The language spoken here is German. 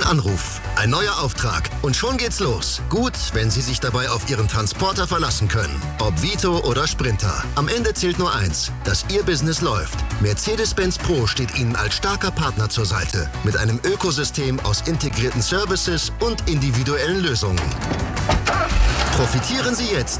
Anruf, ein neuer Auftrag und schon geht's los. Gut, wenn Sie sich dabei auf Ihren Transporter verlassen können. Ob Vito oder Sprinter. Am Ende zählt nur eins, dass Ihr Business läuft. Mercedes-Benz Pro steht Ihnen als starker Partner zur Seite. Mit einem Ökosystem aus integrierten Services und individuellen Lösungen. Profitieren Sie jetzt